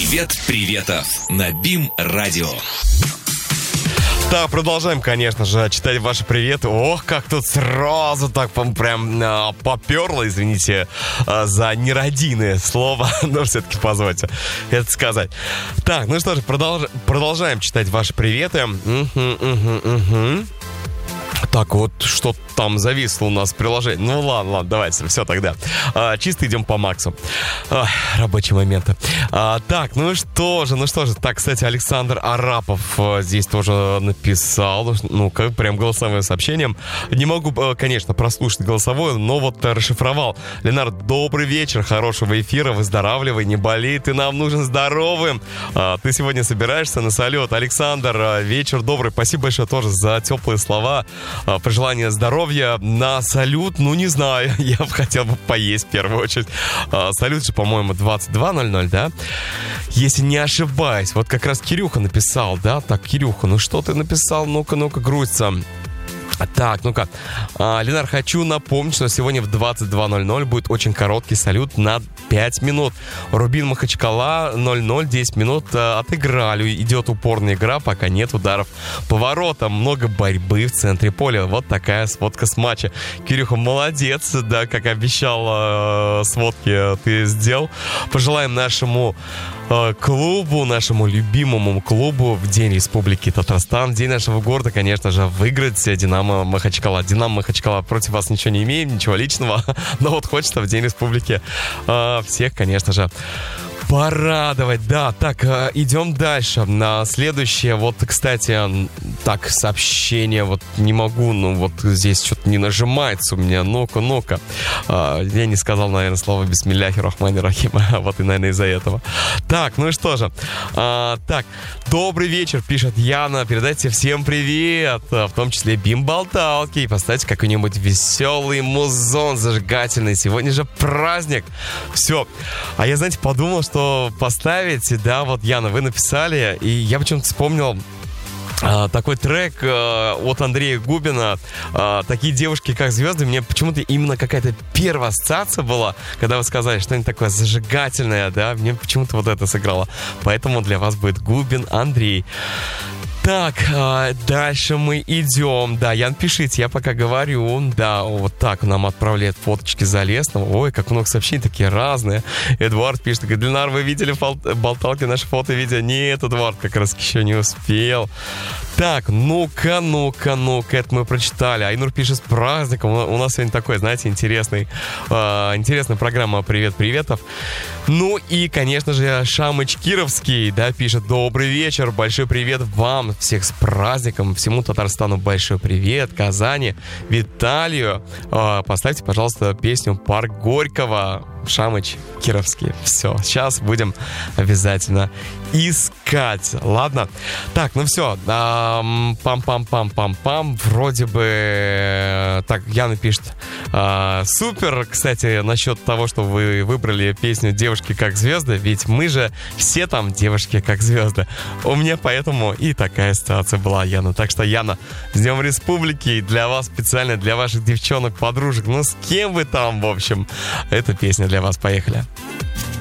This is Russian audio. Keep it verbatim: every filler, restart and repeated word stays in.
Привет, приветов на БИМ-радио. Да, продолжаем, конечно же, читать ваши приветы. Ох, как тут сразу так прям, прям а, поперло, извините а, за нерадийное слово, но все-таки позвольте это сказать. Так, ну что же, продолж... продолжаем читать ваши приветы. Угу, угу, угу. Так, вот что там зависло у нас в приложении. Ну ладно, ладно, давайте, все тогда. А, чисто идем по Максу. А, рабочие моменты. А, так, ну что же, ну что же. Так, кстати, Александр Арапов а, здесь тоже написал. Ну-ка, прям голосовым сообщением. Не могу, конечно, прослушать голосовое, но вот расшифровал. Ленар, добрый вечер, хорошего эфира, выздоравливай, не болей, ты нам нужен здоровым. А, ты сегодня собираешься на салют. Александр, вечер добрый. Спасибо большое тоже за теплые слова. А, пожелания здоровья на салют, ну не знаю, я бы хотел бы поесть в первую очередь. А, салют же, по-моему, двадцать два ноль ноль, да? Если не ошибаюсь. Вот как раз Кирюха написал, да? Так, Кирюха, ну что ты написал? Ну-ка, ну-ка, грузится. Так, ну-ка, а, Ленар, хочу напомнить, что сегодня в двадцать два ноль ноль будет очень короткий салют на пять минут. Рубин Махачкала ноль ноль, десять минут а, отыграли. Идет упорная игра, пока нет ударов по воротам. Много борьбы в центре поля. Вот такая сводка с матча. Кирюха, молодец, да, как обещал, а, сводки ты сделал. Пожелаем нашему а, клубу, нашему любимому клубу в День Республики Татарстан, в День нашего города, конечно же, выиграть Динамо Махачкала. Динамо Махачкала, против вас ничего не имеем, ничего личного, но вот хочется в День Республики э, всех, конечно же, порадовать. Да, так, э, идем дальше. На следующее, вот, кстати, так, сообщение, вот не могу, ну вот здесь что-то не нажимается у меня, ну-ка, ну-ка. Э, я не сказал, наверное, слово «Бисмилляхи рахмани рахим», вот и, наверное, из-за этого. Так, ну и что же. Э, так, добрый вечер, пишет Яна, передайте всем привет, в том числе Бим-болталки, и поставьте какой-нибудь веселый музон зажигательный. Сегодня же праздник. Все. А я, знаете, подумал, что поставить, да, вот, Яна, вы написали, и я почему-то вспомнил а, такой трек а, от Андрея Губина, а, «Такие девушки, как звезды». Мне почему-то именно какая-то первая ассоциация была, когда вы сказали что-нибудь такое зажигательное, да, мне почему-то вот это сыграло. Поэтому для вас будет Губин Андрей. Так, а, дальше мы идем. Да, Ян, пишите, я пока говорю. Да, вот так нам отправляет фоточки Залесного. Ой, как много сообщений, такие разные. Эдуард пишет, говорит, Ленар, вы видели фол- болталки, наши фото, видео? Нет, Эдуард как раз еще не успел. Так, ну-ка, ну-ка, ну-ка, это мы прочитали. Айнур пишет, с праздником. У нас сегодня такой, знаете, интересный, э, интересная программа «Привет-приветов». Ну и, конечно же, Шамыч Кировский, да, пишет, добрый вечер, большой привет вам, всех с праздником, всему Татарстану большой привет, Казани, Виталию. Э, поставьте, пожалуйста, песню «Парк Горького». Шамыч Кировский. Все, сейчас будем обязательно искать. Ладно? Так, ну все. Пам-пам-пам-пам-пам. Вроде бы... Так, Яна пишет. А, супер, кстати, насчет того, что вы выбрали песню «Девушки как звезды», ведь мы же все там девушки как звезды. У меня поэтому и такая ситуация была, Яна. Так что, Яна, с Днем Республики, для вас специально, для ваших девчонок, подружек, ну с кем вы там, в общем, эта песня для вас. Поехали.